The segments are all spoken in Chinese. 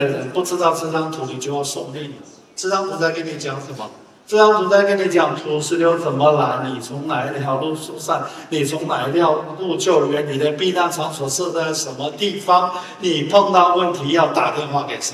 人不知道这张图，你就要送命了。这张图在跟你讲什么？这张图在跟你讲土石流怎么来，你从哪一条路疏散，你从哪一条路救援，你的避难场所设在什么地方，你碰到问题要打电话给谁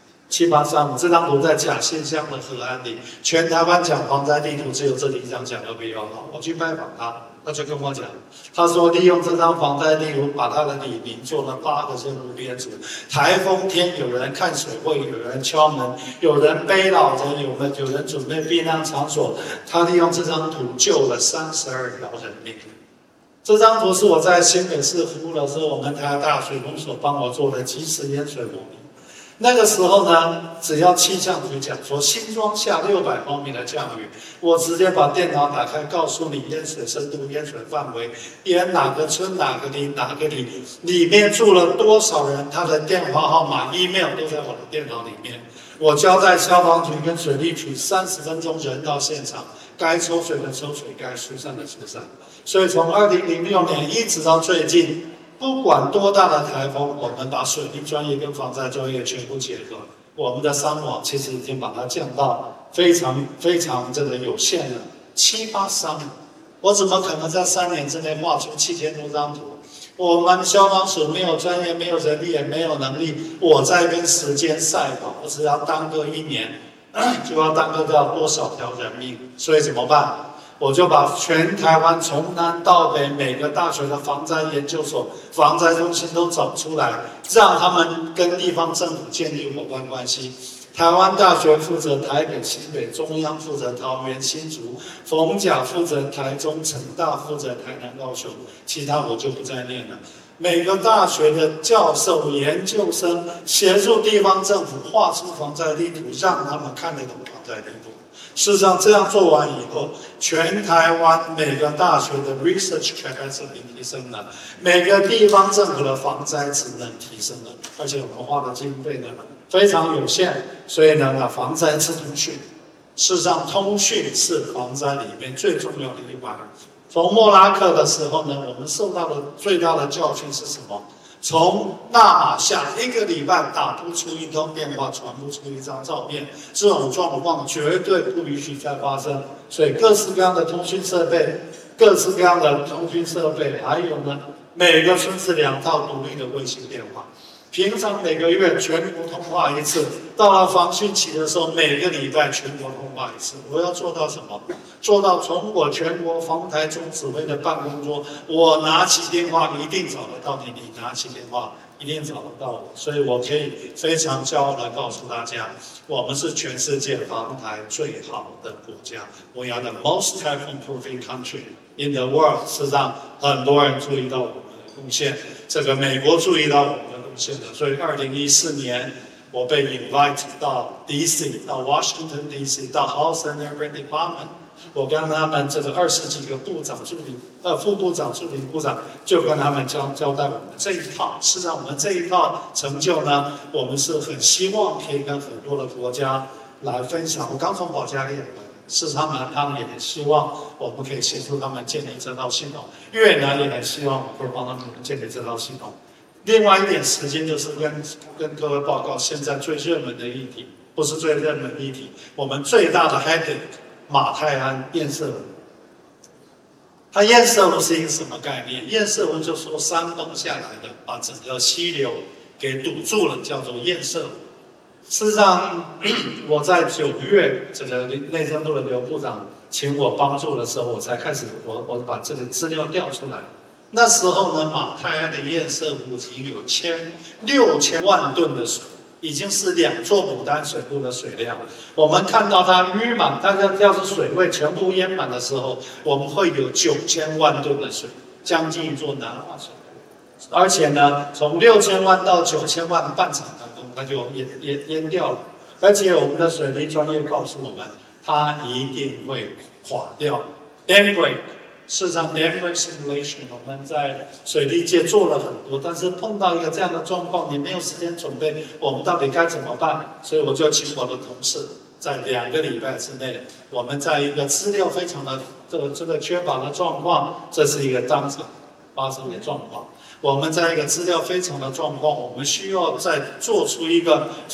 ？7835这张图在甲县乡的河岸里，全台湾讲防灾地图只有这里一张讲得比较好。我去拜访他，他就跟我讲，他说利用这张防灾地图，把他的里民做了8个线路编组。台风天有人看水位，有人敲门，有人背老人，有人准备避难场所。他利用这张图救了32条人命。这张图是我在新北市服务的时候，我们台大水工所帮我做的即时淹水模拟。那个时候呢，只要气象局讲说新庄下600毫米的降雨，我直接把电脑打开，告诉你淹水深度、淹水范围、淹哪个村、哪个里、哪个里，里面住了多少人，他的电话号码、email 都在我的电脑里面。我交代消防局跟水利局30分钟人到现场，该抽水的抽水，该疏散的疏散。所以从2006年一直到最近。不管多大的台风，我们把水利专业跟防灾专业全部结合，我们的伤亡其实已经把它降到非常这个有限了，7、8伤。我怎么可能在3年之内画出7000多张图？我们消防署没有专业，没有人力，也没有能力。我在跟时间赛跑，我只要耽搁1年，就要耽搁掉多少条人命？所以怎么办？我就把全台湾从南到北每个大学的防灾研究所、防灾中心都找出来，让他们跟地方政府建立伙伴关系。台湾大学负责台北、新北，中央负责桃园、新竹，逢甲负责台中，成大负责台南、高雄，其他我就不再念了。每个大学的教授、研究生协助地方政府画出防灾地图，让他们看得懂防灾地图。事实上，这样做完以后，全台湾每个大学的 research capacity 提升了，每个地方政府的防灾职能提升了，而且我们花的经费呢非常有限，所以呢，防灾是通讯。事实上，通讯是防灾里面最重要的一环。从莫拉克的时候呢，我们受到的最大的教训是什么？从纳马夏1个礼拜打不出一通电话，传不出一张照片，这种状况绝对不允许再发生。所以各式各样的通讯设备，还有呢，每个村是2套独立的卫星电话。平常每个月全国通话1次，到了防汛期的时候，每个礼拜全国通话1次。我要做到什么？做到从我全国防台总指挥的办公桌，我拿起电话一定找得到你，你拿起电话一定找得到我。所以我可以非常骄傲地告诉大家，我们是全世界防台最好的国家。We are the most typhoon-proofing country in the world。事实上，很多人注意到我们的贡献，这个美国注意到我们的贡献的。所以2014年，我被 invite 到 DC， 到 Washington DC， 到 House and Urban Department。我跟他们这个20几个部长助理、副部长、助理部长，就跟他们交代我们这一套。事实上，我们这一套成就呢，我们是很希望可以跟很多的国家来分享。我刚从保加利亚来，事实上呢，他们也很希望我们可以协助他们建立这套系统。越南也很希望我们会帮他们建立这套系统。另外一点时间就是跟各位报告，现在最热门的议题，不是最热门的议题，我们最大的 headache。马泰安堰塞湖，它堰塞湖是一个什么概念？堰塞湖就说山崩下来的，把整个溪流给堵住了，叫做堰塞湖。事实上，我在9月，这个内政部的刘部长请我帮助的时候，我才开始我把这个资料调出来。那时候呢，马泰安的堰塞湖已经有6000万吨的水。已经是2座牡丹水库的水量。我们看到它淤满，它要是水位全部淹满的时候，我们会有9000万吨的水，将近一座南化水库。而且呢，从6000万到9000万半场当中，它就淹掉了。而且我们的水利专业告诉我们，它一定会垮掉 ，dam break。事实上 ，dam break simulation 我们在水利界做了很多，但是碰到一个这样的状况，你没有时间准备，我们到底该怎么办？所以我就请我的同事，在2个礼拜之内，我们在一个资料非常的这个缺乏的状况，这是一个当场发生的状况。我们在一个资料非常的状况，我们需要再做出一个